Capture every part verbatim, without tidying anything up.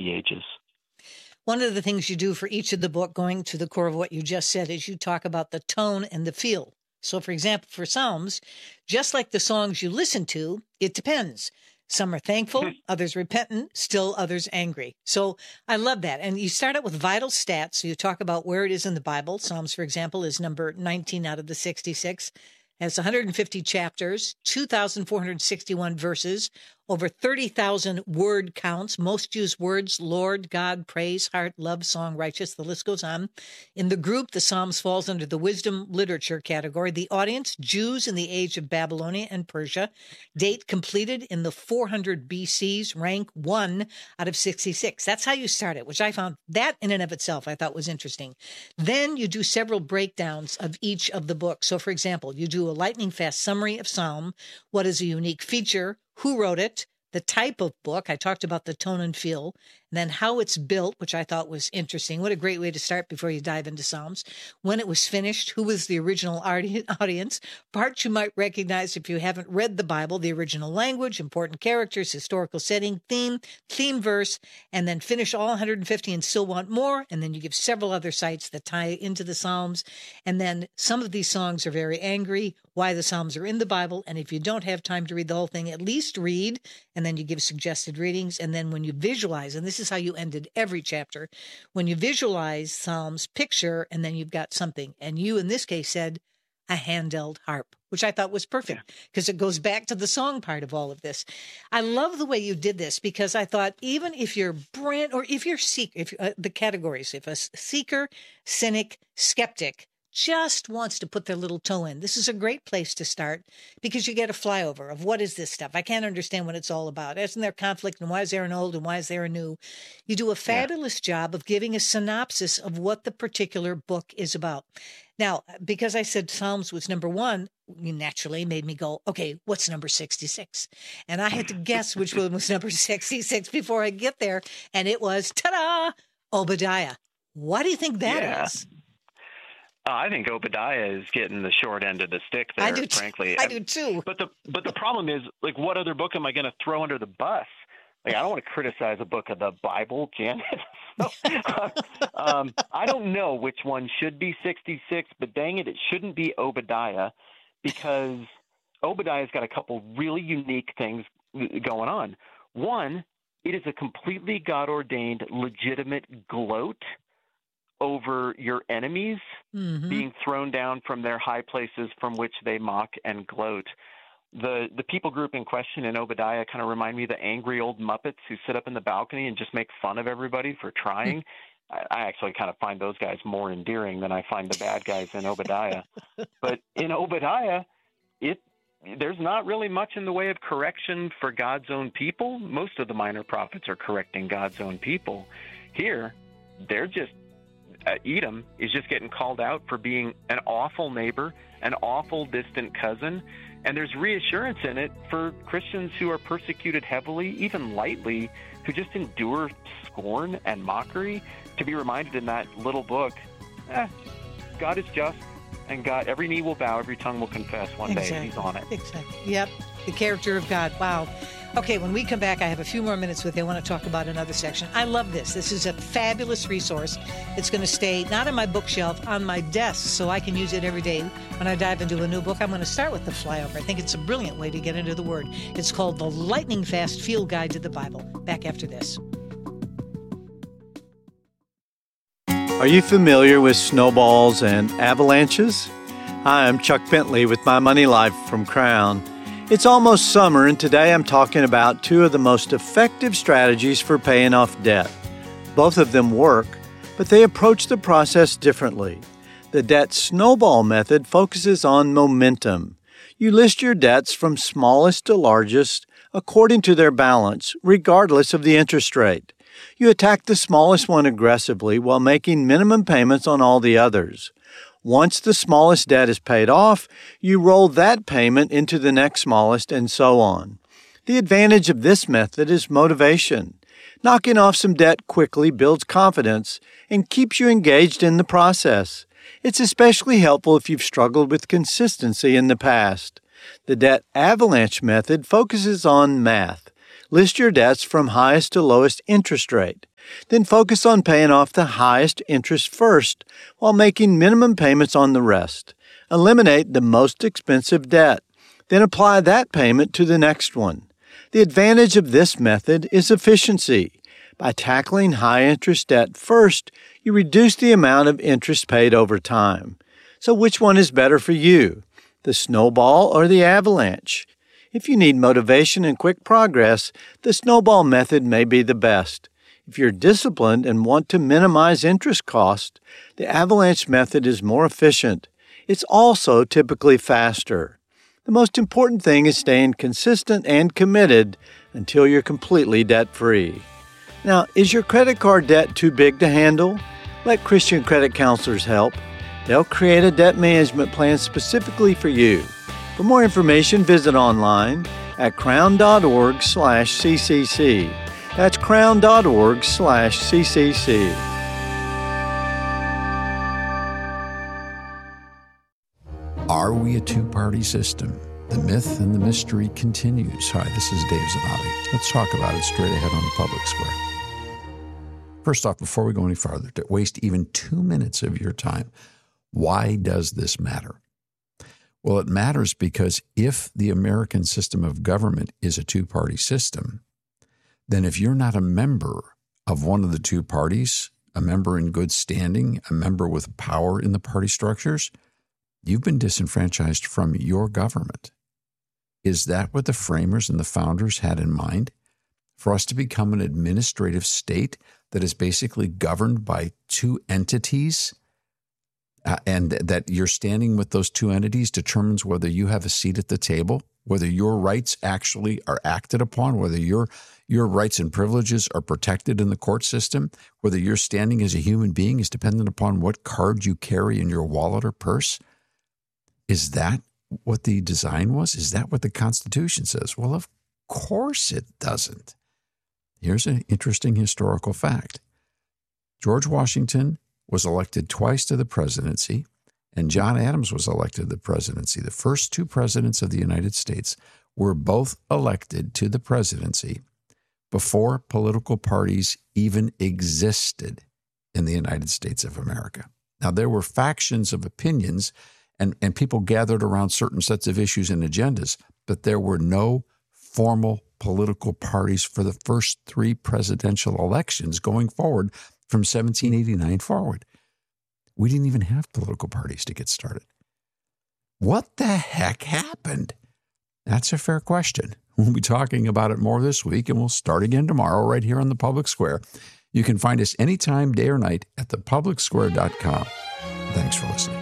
the ages. One of the things you do for each of the book, going to the core of what you just said, is you talk about the tone and the feel. So, for example, for Psalms, just like the songs you listen to, it depends. Some are thankful, others repentant, still others angry. So I love that. And you start out with vital stats. So you talk about where it is in the Bible. Psalms, for example, is number nineteen out of the sixty-six. It has one hundred fifty chapters, two thousand four hundred sixty-one verses, over thirty thousand word counts. Most use words: Lord, God, praise, heart, love, song, righteous. The list goes on. In the group, the Psalms falls under the wisdom literature category. The audience, Jews in the age of Babylonia and Persia. Date completed in the four hundred B Cs. Rank one out of sixty-six. That's how you start it, which I found that in and of itself I thought was interesting. Then you do several breakdowns of each of the books. So, for example, you do a lightning fast summary of Psalm. What is a unique feature? Who wrote it? The type of book. I talked about the tone and feel, and then how it's built, which I thought was interesting. What a great way to start before you dive into Psalms. When it was finished, who was the original audience? Parts you might recognize if you haven't read the Bible: the original language, important characters, historical setting, theme, theme verse, and then finish all one hundred fifty and still want more. And then you give several other sites that tie into the Psalms. And then some of these songs are very angry, why the Psalms are in the Bible. And if you don't have time to read the whole thing, at least read, and then you give suggested readings. And then when you visualize, and this is how you ended every chapter, when you visualize Psalms, picture, and then you've got something. And you, in this case, said a hand-held harp, which I thought was perfect because it goes back to the song part of all of this. I love the way you did this because I thought even if you're brand, or if you're seek, if uh, the categories, if a seeker, cynic, skeptic just wants to put their little toe in, this is a great place to start because you get a flyover of what is this stuff. I can't understand what it's all about. Isn't there conflict, and why is there an old and why is there a new? You do a fabulous yeah. job of giving a synopsis of what the particular book is about. Now, because I said Psalms was number one, you naturally made me go, okay, what's number sixty-six? And I had to guess which one was number sixty-six before I get there. And it was, ta-da, Obadiah. What do you think that yeah. is? Uh, I think Obadiah is getting the short end of the stick there, I do t- frankly. I do too. But the but the problem is, like, what other book am I going to throw under the bus? Like, I don't want to criticize a book of the Bible, Janet. so, uh, um, I don't know which one should be sixty-six, but dang it, it shouldn't be Obadiah because Obadiah's got a couple really unique things going on. One, it is a completely God-ordained, legitimate gloat over your enemies mm-hmm. being thrown down from their high places from which they mock and gloat. The the people group in question in Obadiah kind of remind me of the angry old Muppets who sit up in the balcony and just make fun of everybody for trying. I, I actually kind of find those guys more endearing than I find the bad guys in Obadiah. But in Obadiah, it there's not really much in the way of correction for God's own people. Most of the minor prophets are correcting God's own people. Here, they're just Uh, Edom is just getting called out for being an awful neighbor, an awful distant cousin, and there's reassurance in it for Christians who are persecuted heavily, even lightly, who just endure scorn and mockery, to be reminded in that little book, eh, God is just, and God, every knee will bow, every tongue will confess one exactly. day He's on it. Exactly. Yep. The character of God. Wow. Okay, when we come back, I have a few more minutes with you. I want to talk about another section. I love this. This is a fabulous resource. It's going to stay not on my bookshelf, on my desk, so I can use it every day when I dive into a new book. I'm going to start with the flyover. I think it's a brilliant way to get into the Word. It's called the Lightning Fast Field Guide to the Bible. Back after this. Are you familiar with snowballs and avalanches? Hi, I'm Chuck Bentley with My Money Life from Crown. It's almost summer, and today I'm talking about two of the most effective strategies for paying off debt. Both of them work, but they approach the process differently. The debt snowball method focuses on momentum. You list your debts from smallest to largest according to their balance, regardless of the interest rate. You attack the smallest one aggressively while making minimum payments on all the others. Once the smallest debt is paid off, you roll that payment into the next smallest and so on. The advantage of this method is motivation. Knocking off some debt quickly builds confidence and keeps you engaged in the process. It's especially helpful if you've struggled with consistency in the past. The debt avalanche method focuses on math. List your debts from highest to lowest interest rate. Then focus on paying off the highest interest first while making minimum payments on the rest. Eliminate the most expensive debt. Then apply that payment to the next one. The advantage of this method is efficiency. By tackling high-interest debt first, you reduce the amount of interest paid over time. So which one is better for you, the snowball or the avalanche? If you need motivation and quick progress, the snowball method may be the best. If you're disciplined and want to minimize interest cost, the avalanche method is more efficient. It's also typically faster. The most important thing is staying consistent and committed until you're completely debt-free. Now, is your credit card debt too big to handle? Let Christian credit counselors help. They'll create a debt management plan specifically for you. For more information, visit online at crown.org slash ccc. That's crown.org slash ccc. Are we a two-party system? The myth and the mystery continues. Hi, this is Dave Zanotti. Let's talk about it straight ahead on the Public Square. First off, before we go any farther, to waste even two minutes of your time, why does this matter? Well, it matters because if the American system of government is a two-party system, then if you're not a member of one of the two parties, a member in good standing, a member with power in the party structures, you've been disenfranchised from your government. Is that what the framers and the founders had in mind? For us to become an administrative state that is basically governed by two entities, uh, and that your standing with those two entities determines whether you have a seat at the table, whether your rights actually are acted upon, whether your your rights and privileges are protected in the court system, whether your standing as a human being is dependent upon what card you carry in your wallet or purse? Is that what the design was? Is that what the Constitution says? Well, of course it doesn't. Here's an interesting historical fact. George Washington was elected twice to the presidency, and John Adams was elected to the presidency. The first two presidents of the United States were both elected to the presidency before political parties even existed in the United States of America. Now, there were factions of opinions, and, and people gathered around certain sets of issues and agendas, but there were no formal political parties for the first three presidential elections going forward from seventeen eighty-nine forward. We didn't even have political parties to get started. What the heck happened? That's a fair question. We'll be talking about it more this week, and we'll start again tomorrow right here on the Public Square. You can find us anytime, day or night, at the public square dot com. Thanks for listening.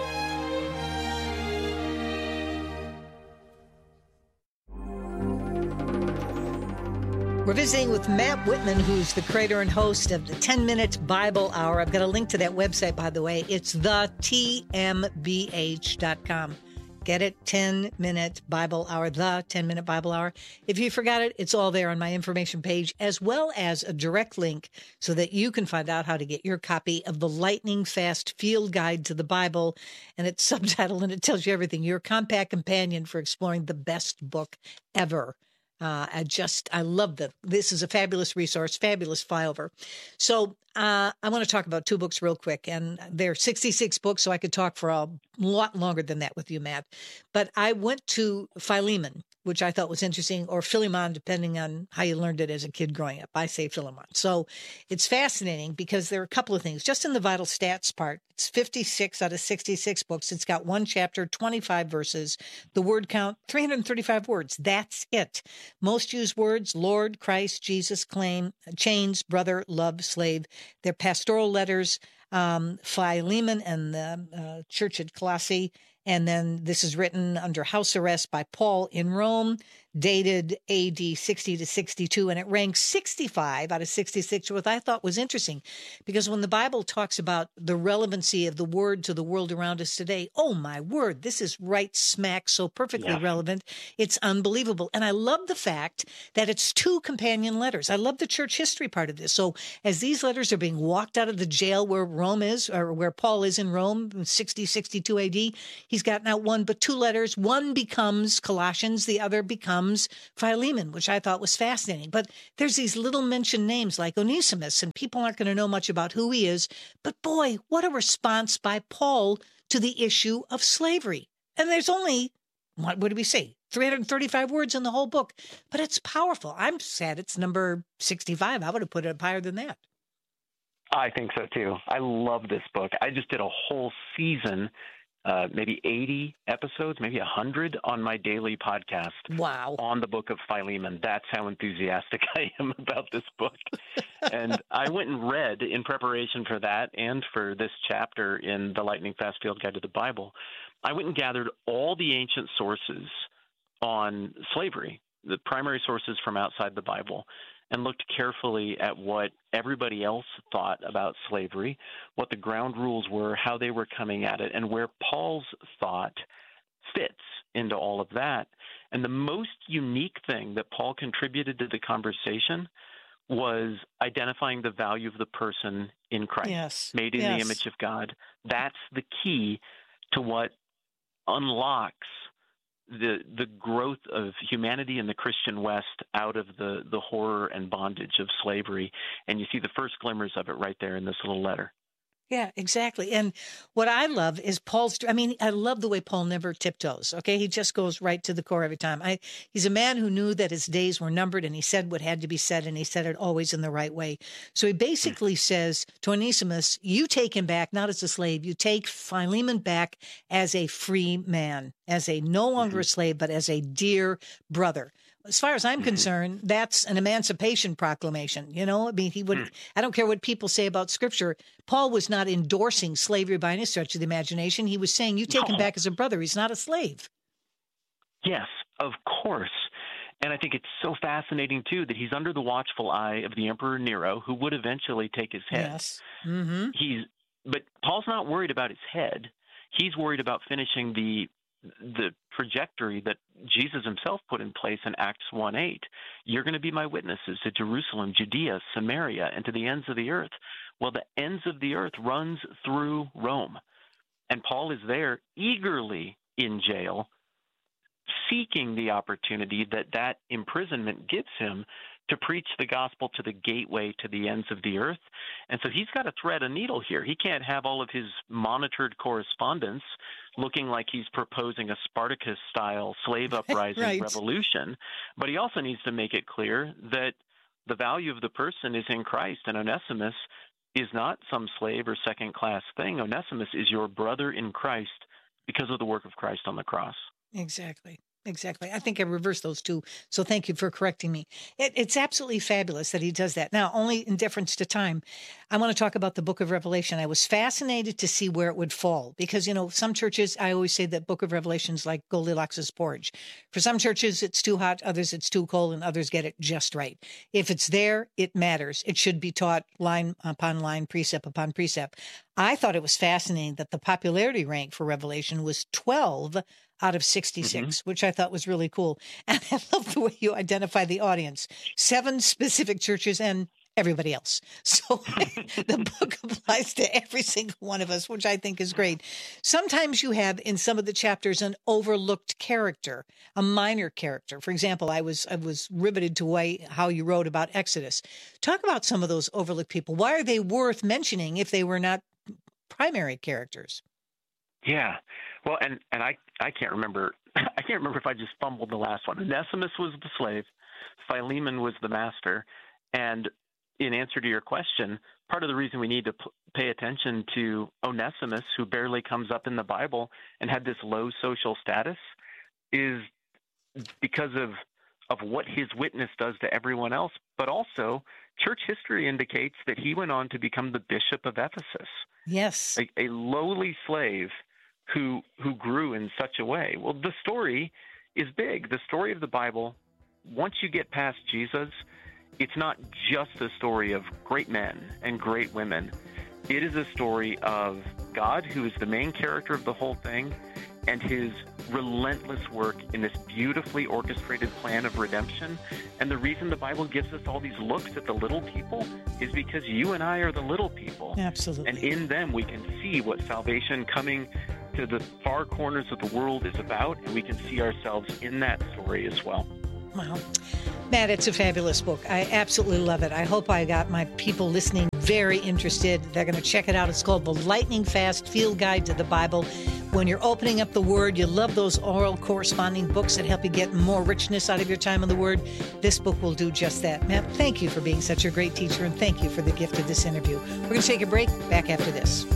We're visiting with Matt Whitman, who's the creator and host of the ten-Minute Bible Hour. I've got a link to that website, by the way. It's the T M B H dot com. Get it? ten-Minute Bible Hour, the ten-Minute Bible Hour. If you forgot it, it's all there on my information page, as well as a direct link so that you can find out how to get your copy of the Lightning Fast Field Guide to the Bible. And it's subtitled, and it tells you everything. Your compact companion for exploring the best book ever. Uh, I just, I love that. This is a fabulous resource, fabulous flyover. So uh, I want to talk about two books real quick, and they're sixty-six books, so I could talk for a lot longer than that with you, Matt. But I went to Philemon, which I thought was interesting, or Philemon, depending on how you learned it as a kid growing up. I say Philemon. So it's fascinating because there are a couple of things. Just in the vital stats part, it's fifty-six out of sixty-six books. It's got one chapter, twenty-five verses. The word count, three hundred thirty-five words. That's it. Most used words, Lord, Christ, Jesus, claim, chains, brother, love, slave. They're pastoral letters, um, Philemon and the uh, church at Colossae. And then this is written under house arrest by Paul in Rome, dated A D sixty to sixty-two, and it ranks sixty-five out of sixty-six, which I thought was interesting, because when the Bible talks about the relevancy of the word to the world around us today, oh my word, this is right smack, so perfectly yeah. relevant. It's unbelievable. And I love the fact that it's two companion letters. I love the church history part of this. So as these letters are being walked out of the jail where Rome is, or where Paul is in Rome, sixty, sixty-two A D, he's got not one but two letters. One becomes Colossians, the other becomes comes Philemon, which I thought was fascinating. But there's these little mentioned names like Onesimus, and people aren't going to know much about who he is. But boy, what a response by Paul to the issue of slavery. And there's only, what would we say, three hundred thirty-five words in the whole book. But it's powerful. I'm sad it's number sixty-five. I would have put it up higher than that. I think so, too. I love this book. I just did a whole season, uh, maybe eighty episodes, maybe one hundred on my daily podcast. Wow. On the book of Philemon. That's how enthusiastic I am about this book. And I went and read in preparation for that and for this chapter in the Lightning Fast Field Guide to the Bible. I went and gathered all the ancient sources on slavery, the primary sources from outside the Bible, and looked carefully at what everybody else thought about slavery, what the ground rules were, how they were coming at it, and where Paul's thought fits into all of that. And the most unique thing that Paul contributed to the conversation was identifying the value of the person in Christ, yes. made in yes. the image of God. That's the key to what unlocks the the growth of humanity in the Christian West out of the, the horror and bondage of slavery. And you see the first glimmers of it right there in this little letter. Yeah, exactly. And what I love is Paul's, I mean, I love the way Paul never tiptoes, okay? He just goes right to the core every time. I, he's a man who knew that his days were numbered, and he said what had to be said, and he said it always in the right way. So he basically says to Onesimus, you take him back, not as a slave, you take Philemon back as a free man, as a no longer a slave, but as a dear brother. As far as I'm concerned, that's an emancipation proclamation. You know, I mean, he would, I don't care what people say about scripture. Paul was not endorsing slavery by any stretch of the imagination. He was saying, you take him back as a brother. He's not a slave. Yes, of course. And I think it's so fascinating, too, that he's under the watchful eye of the Emperor Nero, who would eventually take his head. Yes. Mm-hmm. He's, but Paul's not worried about his head. He's worried about finishing the the trajectory that Jesus himself put in place in Acts one eight. You're going to be my witnesses to Jerusalem, Judea, Samaria, and to the ends of the earth. Well, the ends of the earth runs through Rome. And Paul is there eagerly in jail, seeking the opportunity that that imprisonment gives him to preach the gospel to the gateway to the ends of the earth. And so he's got to thread a needle here. He can't have all of his monitored correspondence looking like he's proposing a Spartacus-style slave uprising right. revolution. But he also needs to make it clear that the value of the person is in Christ, and Onesimus is not some slave or second-class thing. Onesimus is your brother in Christ because of the work of Christ on the cross. Exactly. Exactly. I think I reversed those two. So thank you for correcting me. It, it's absolutely fabulous that he does that. Now, only in deference to time, I want to talk about the book of Revelation. I was fascinated to see where it would fall because, you know, some churches, I always say that book of Revelation is like Goldilocks' porridge. For some churches, it's too hot. Others, it's too cold, and others get it just right. If it's there, it matters. It should be taught line upon line, precept upon precept. I thought it was fascinating that the popularity rank for Revelation was twelve out of sixty-six, mm-hmm. which I thought was really cool. And I love the way you identify the audience. Seven specific churches and everybody else. So the book applies to every single one of us, which I think is great. Sometimes you have in some of the chapters an overlooked character, a minor character. For example, I was I was riveted to way how you wrote about Exodus. Talk about some of those overlooked people. Why are they worth mentioning if they were not primary characters? Yeah. Well, and, and I, I can't remember. I can't remember if I just fumbled the last one. Onesimus was the slave. Philemon was the master. And in answer to your question, part of the reason we need to p- pay attention to Onesimus, who barely comes up in the Bible and had this low social status, is because of of what his witness does to everyone else. But also, church history indicates that he went on to become the bishop of Ephesus. Yes. A, a lowly slave who who grew in such a way. Well, the story is big. The story of the Bible, once you get past Jesus, it's not just a story of great men and great women. It is a story of God, who is the main character of the whole thing, and his relentless work in this beautifully orchestrated plan of redemption. And the reason the Bible gives us all these looks at the little people is because you and I are the little people. Absolutely. And in them we can see what salvation coming to the far corners of the world is about, and we can see ourselves in that story as well. Wow. Matt, it's a fabulous book. I absolutely love it. I hope I got my people listening very interested. They're going to check it out. It's called The Lightning Fast Field Guide to the Bible. When you're opening up the Word, you love those oral corresponding books that help you get more richness out of your time in the Word. This book will do just that. Matt, thank you for being such a great teacher, and thank you for the gift of this interview. We're going to take a break. Back after this.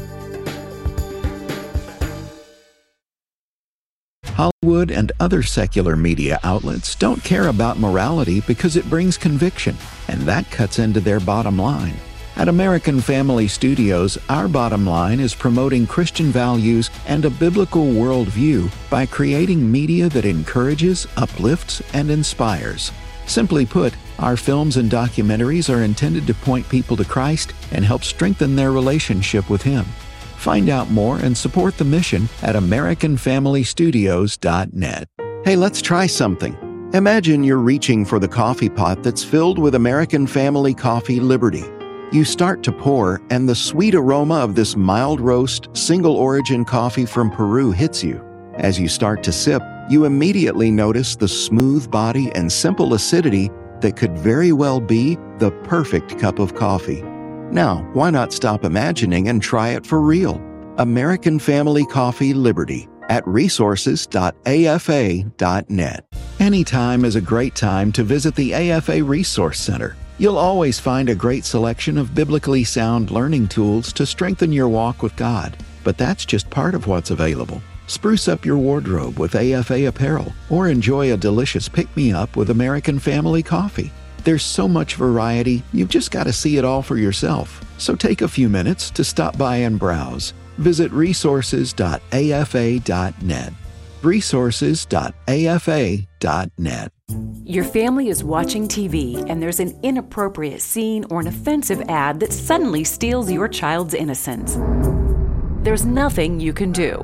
Hollywood and other secular media outlets don't care about morality because it brings conviction, and that cuts into their bottom line. At American Family Studios, our bottom line is promoting Christian values and a biblical worldview by creating media that encourages, uplifts, and inspires. Simply put, our films and documentaries are intended to point people to Christ and help strengthen their relationship with Him. Find out more and support the mission at American Family Studios dot net. Hey, let's try something. Imagine you're reaching for the coffee pot that's filled with American Family Coffee Liberty. You start to pour, and the sweet aroma of this mild roast, single-origin coffee from Peru hits you. As you start to sip, you immediately notice the smooth body and simple acidity that could very well be the perfect cup of coffee. Now, why not stop imagining and try it for real? American Family Coffee Liberty at resources dot A F A dot net. Anytime is a great time to visit the A F A Resource Center. You'll always find a great selection of biblically sound learning tools to strengthen your walk with God. But that's just part of what's available. Spruce up your wardrobe with A F A apparel, or enjoy a delicious pick-me-up with American Family Coffee. There's so much variety, you've just got to see it all for yourself. So take a few minutes to stop by and browse. Visit resources dot A F A dot net. resources dot A F A dot net. Your family is watching T V and there's an inappropriate scene or an offensive ad that suddenly steals your child's innocence. There's nothing you can do.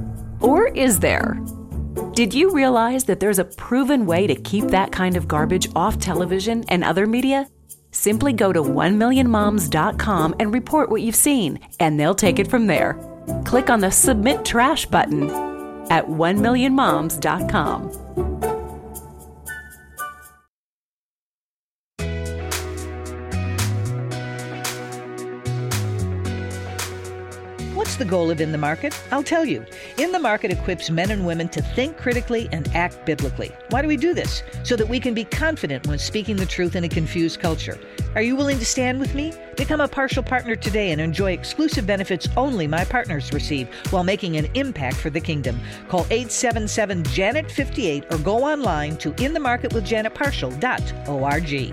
Or is there? Did you realize that there's a proven way to keep that kind of garbage off television and other media? Simply go to one million moms dot com and report what you've seen, and they'll take it from there. Click on the Submit Trash button at one million moms dot com. What's the goal of In the Market? I'll tell you. In the Market equips men and women to think critically and act biblically. Why do we do this? So that we can be confident when speaking the truth in a confused culture. Are you willing to stand with me? Become a partial partner today and enjoy exclusive benefits only my partners receive while making an impact for the kingdom. Call eight seven seven, Janet fifty-eight or go online to in the market with janet partial dot org.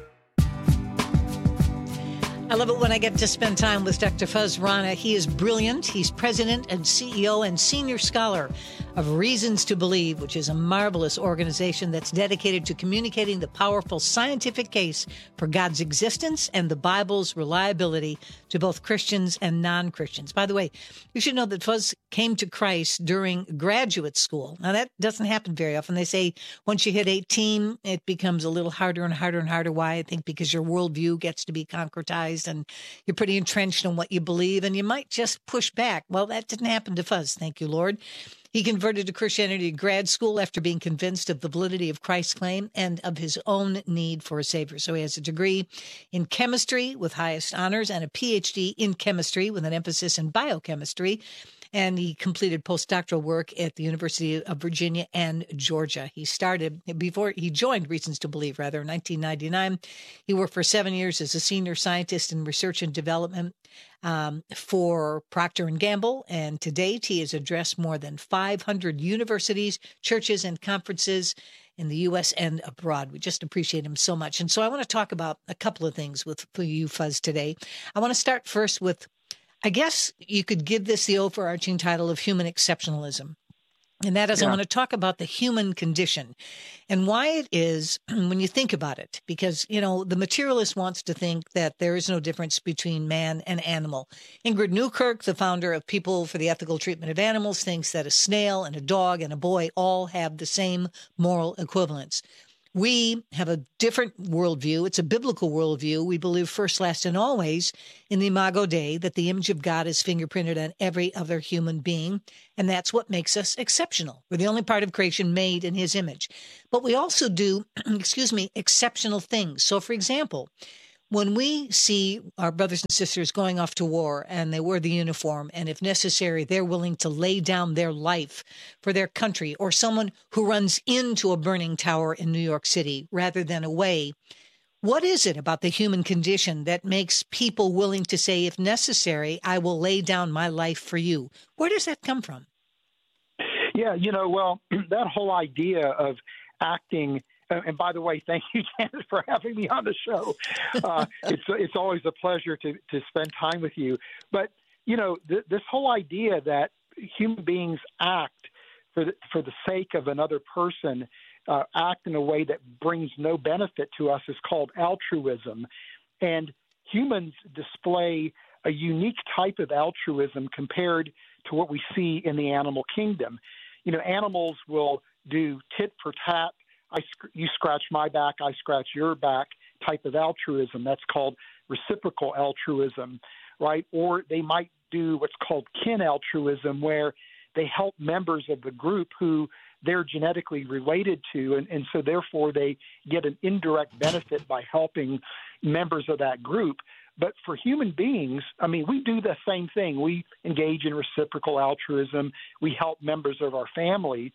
I love it when I get to spend time with Doctor Fuz Rana. He is brilliant. He's president and C E O and senior scholar of Reasons to Believe, which is a marvelous organization that's dedicated to communicating the powerful scientific case for God's existence and the Bible's reliability to both Christians and non-Christians. By the way, you should know that Fuz came to Christ during graduate school. Now, that doesn't happen very often. They say once you hit eighteen, it becomes a little harder and harder and harder. Why? I think because your worldview gets to be concretized and you're pretty entrenched in what you believe, and you might just push back. Well, that didn't happen to Fuz. Thank you, Lord. He converted to Christianity in grad school after being convinced of the validity of Christ's claim and of his own need for a Savior. So he has a degree in chemistry with highest honors and a P H D in chemistry with an emphasis in biochemistry. And he completed postdoctoral work at the University of Virginia and Georgia. He started, before he joined Reasons to Believe, rather, in nineteen ninety-nine. He worked for seven years as a senior scientist in research and development um, for Procter and Gamble. And to date, he has addressed more than five hundred universities, churches, and conferences in the U S and abroad. We just appreciate him so much. And so I want to talk about a couple of things with for you, Fuz, today. I want to start first with, I guess you could give this the overarching title of human exceptionalism. And that is, yeah. I want to talk about the human condition and why it is when you think about it, because, you know, the materialist wants to think that there is no difference between man and animal. Ingrid Newkirk, the founder of People for the Ethical Treatment of Animals, thinks that a snail and a dog and a boy all have the same moral equivalence. We have a different worldview. It's a biblical worldview. We believe first, last, and always in the Imago Dei, that the image of God is fingerprinted on every other human being, and that's what makes us exceptional. We're the only part of creation made in his image. But we also do, excuse me, exceptional things. So, for example, when we see our brothers and sisters going off to war and they wear the uniform, and if necessary, they're willing to lay down their life for their country, or someone who runs into a burning tower in New York City rather than away, what is it about the human condition that makes people willing to say, if necessary, I will lay down my life for you? Where does that come from? Yeah, you know, well, that whole idea of acting. And by the way, thank you, Janet, for having me on the show. Uh, it's it's always a pleasure to, to spend time with you. But, you know, th- this whole idea that human beings act for the, for the sake of another person, uh, act in a way that brings no benefit to us, is called altruism. And humans display a unique type of altruism compared to what we see in the animal kingdom. You know, animals will do tit for tat. I, you scratch my back, I scratch your back type of altruism. That's called reciprocal altruism, right? Or they might do what's called kin altruism, where they help members of the group who they're genetically related to, and, and so therefore they get an indirect benefit by helping members of that group. But for human beings, I mean, we do the same thing. We engage in reciprocal altruism. We help members of our family.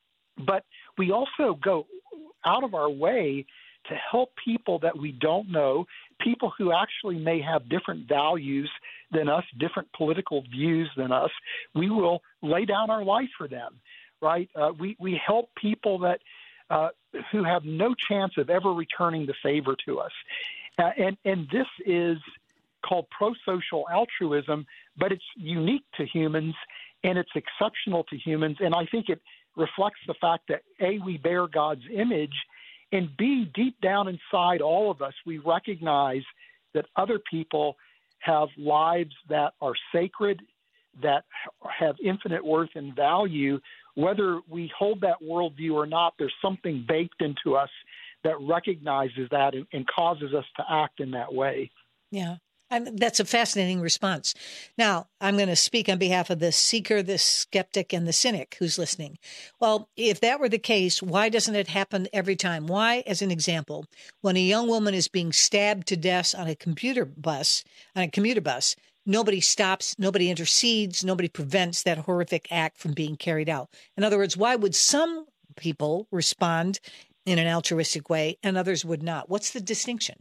But we also go out of our way to help people that we don't know, people who actually may have different values than us, different political views than us. We will lay down our life for them, right? Uh, we, we help people that uh, who have no chance of ever returning the favor to us. Uh, and, and this is called pro-social altruism, but it's unique to humans, and it's exceptional to humans. And I think it reflects the fact that, A, we bear God's image, and B, deep down inside all of us, we recognize that other people have lives that are sacred, that have infinite worth and value. Whether we hold that worldview or not, there's something baked into us that recognizes that and, and causes us to act in that way. Yeah. And that's a fascinating response. Now, I'm going to speak on behalf of the seeker, the skeptic, and the cynic who's listening. Well, if that were the case, why doesn't it happen every time? Why, as an example, when a young woman is being stabbed to death on a computer bus, on a commuter bus, nobody stops, nobody intercedes, nobody prevents that horrific act from being carried out? In other words, why would some people respond in an altruistic way and others would not? What's the distinction?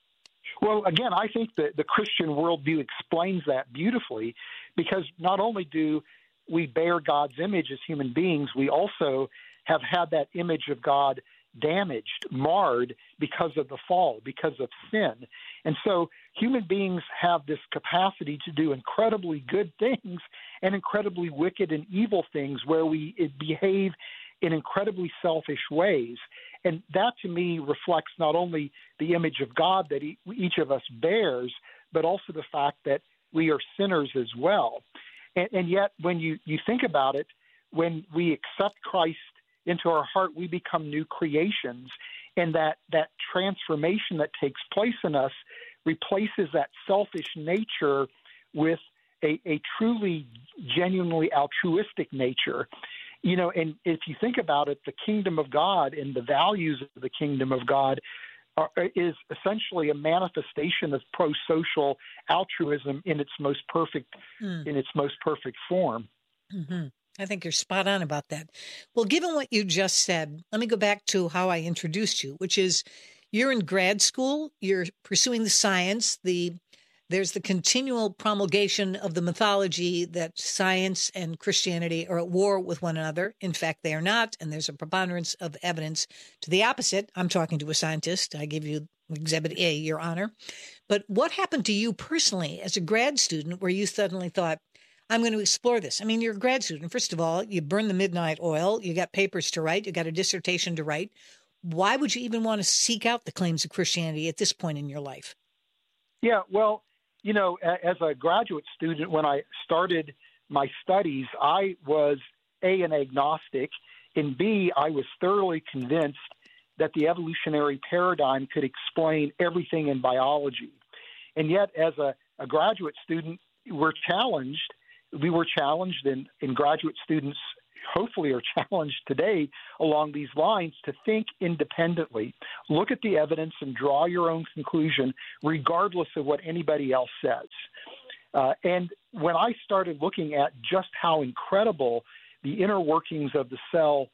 Well, again, I think that the Christian worldview explains that beautifully, because not only do we bear God's image as human beings, we also have had that image of God damaged, marred because of the fall, because of sin. And so human beings have this capacity to do incredibly good things and incredibly wicked and evil things, where we behave in incredibly selfish ways. And that, to me, reflects not only the image of God that each of us bears, but also the fact that we are sinners as well. And, and yet, when you, you think about it, when we accept Christ into our heart, we become new creations. And that, that transformation that takes place in us replaces that selfish nature with a, a truly, genuinely altruistic nature. You know, and if you think about it, the kingdom of God and the values of the kingdom of God are, is essentially a manifestation of pro-social altruism in its most perfect, mm. in its most perfect form. Mm-hmm. I think you're spot on about that. Well, given what you just said, let me go back to how I introduced you, which is you're in grad school, you're pursuing the science, the There's the continual promulgation of the mythology that science and Christianity are at war with one another. In fact, they are not, and there's a preponderance of evidence to the opposite. I'm talking to a scientist. I give you Exhibit A, Your Honor. But what happened to you personally as a grad student where you suddenly thought, I'm going to explore this? I mean, you're a grad student. First of all, you burn the midnight oil. You got papers to write. You got a dissertation to write. Why would you even want to seek out the claims of Christianity at this point in your life? Yeah, well, you know, as a graduate student, when I started my studies, I was A, an agnostic, and B, I was thoroughly convinced that the evolutionary paradigm could explain everything in biology. And yet, as a, a graduate student, we're challenged. We were challenged, and, and graduate students hopefully are challenged today along these lines to think independently. Look at the evidence and draw your own conclusion, regardless of what anybody else says. Uh, and when I started looking at just how incredible the inner workings of the cell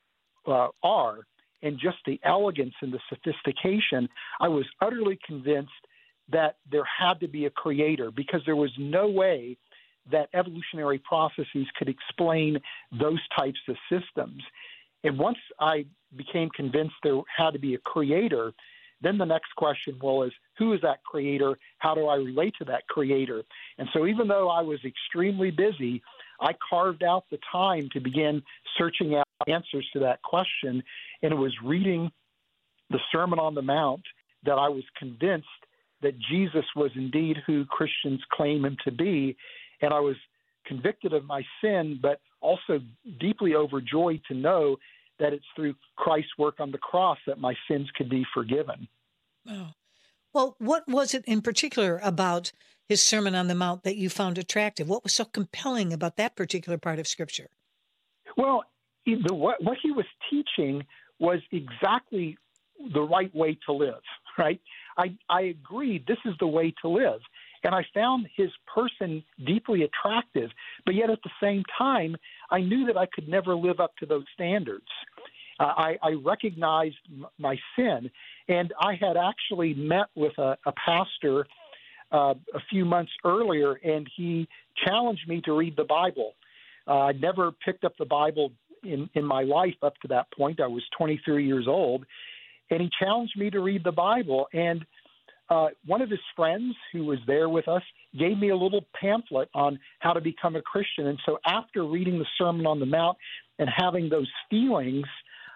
uh, are, and just the elegance and the sophistication, I was utterly convinced that there had to be a creator, because there was no way that evolutionary processes could explain those types of systems. And once I became convinced there had to be a creator, then the next question, well, is who is that creator? How do I relate to that creator? And so even though I was extremely busy, I carved out the time to begin searching out answers to that question. And it was reading the Sermon on the Mount that I was convinced that Jesus was indeed who Christians claim him to be. And I was convicted of my sin, but also deeply overjoyed to know that it's through Christ's work on the cross that my sins could be forgiven. Oh. Well, what was it in particular about his Sermon on the Mount that you found attractive? What was so compelling about that particular part of Scripture? Well, the, what, what he was teaching was exactly the right way to live, right? I, I agreed this is the way to live. And I found his person deeply attractive, but yet at the same time, I knew that I could never live up to those standards. Uh, I, I recognized m- my sin, and I had actually met with a, a pastor uh, a few months earlier, and he challenged me to read the Bible. Uh, I'd never picked up the Bible in, in my life up to that point. I was twenty-three years old, and he challenged me to read the Bible. And Uh, one of his friends who was there with us gave me a little pamphlet on how to become a Christian. And so after reading the Sermon on the Mount and having those feelings,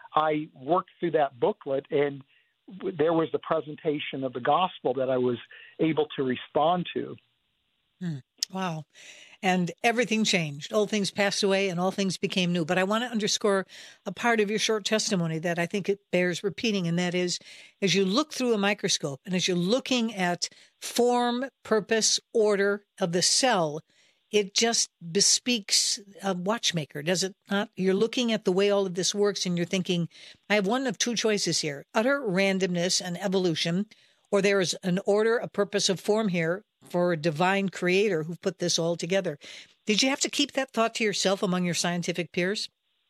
I worked through that booklet, and there was the presentation of the gospel that I was able to respond to. Hmm. Wow. And everything changed. Old things passed away and all things became new. But I want to underscore a part of your short testimony that I think it bears repeating, and that is, as you look through a microscope and as you're looking at form, purpose, order of the cell, it just bespeaks a watchmaker, does it not? You're looking at the way all of this works and you're thinking, I have one of two choices here: utter randomness and evolution, or there is an order, a purpose, of form here for a divine creator who put this all together. Did you have to keep that thought to yourself among your scientific peers?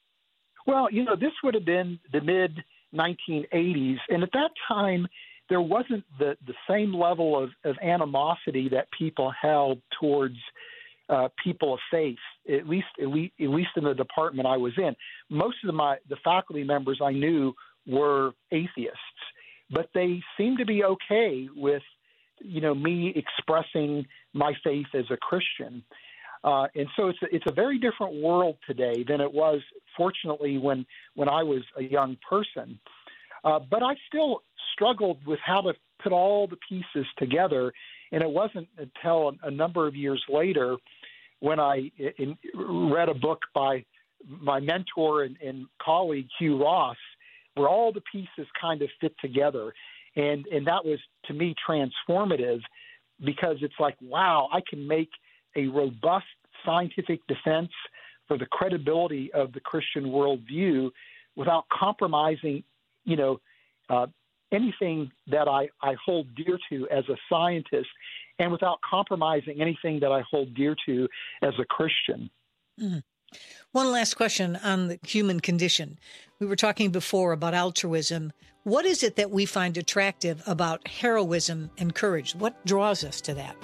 Well, you know, this would have been the mid nineteen eighties. And at that time, there wasn't the, the same level of, of animosity that people held towards uh, people of faith, at least, at least at least in the department I was in. Most of the, my, the faculty members I knew were atheists, but they seemed to be okay with, you know, me expressing my faith as a Christian. Uh, and so it's a, it's a very different world today than it was, fortunately, when, when I was a young person. Uh, but I still struggled with how to put all the pieces together. And it wasn't until a number of years later when I in, read a book by my mentor and, and colleague, Hugh Ross, where all the pieces kind of fit together. And and that was, to me, transformative, because it's like, wow, I can make a robust scientific defense for the credibility of the Christian worldview without compromising, you know, uh, anything that I, I hold dear to as a scientist, and without compromising anything that I hold dear to as a Christian. Mm-hmm. One last question on the human condition. We were talking before about altruism. What is it that we find attractive about heroism and courage? What draws us to that?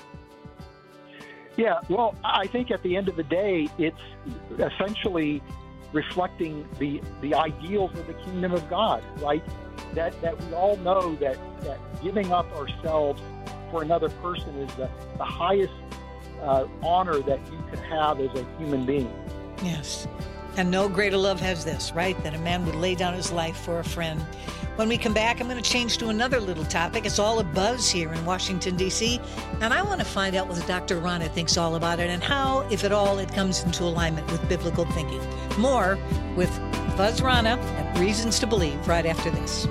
Yeah, well, I think at the end of the day, it's essentially reflecting the the ideals of the kingdom of God, right? That that we all know that, that giving up ourselves for another person is the, the highest uh, honor that you can have as a human being. Yes. And no greater love has this, right? That a man would lay down his life for a friend. When we come back, I'm going to change to another little topic. It's all a buzz here in Washington, D C, and I want to find out what Doctor Rana thinks all about it and how, if at all, it comes into alignment with biblical thinking. More with Buzz Rana and Reasons to Believe right after this.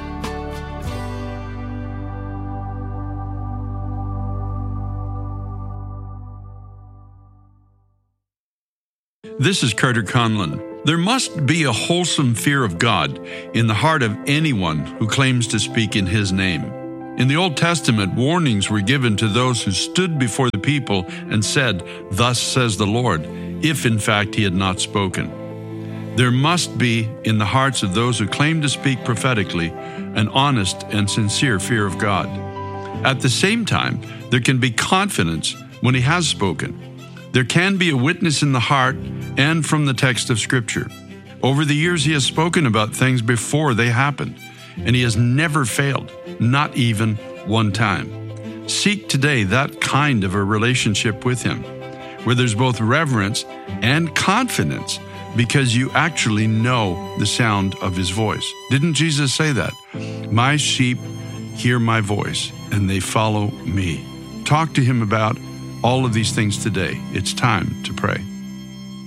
This is Carter Conlon. There must be a wholesome fear of God in the heart of anyone who claims to speak in His name. In the Old Testament, warnings were given to those who stood before the people and said, "Thus says the Lord," if in fact He had not spoken. There must be in the hearts of those who claim to speak prophetically an honest and sincere fear of God. At the same time, there can be confidence when He has spoken. There can be a witness in the heart and from the text of Scripture. Over the years, He has spoken about things before they happened, and He has never failed, not even one time. Seek today that kind of a relationship with Him, where there's both reverence and confidence because you actually know the sound of His voice. Didn't Jesus say that? "My sheep hear my voice, and they follow me." Talk to Him about all of these things today. It's time to pray.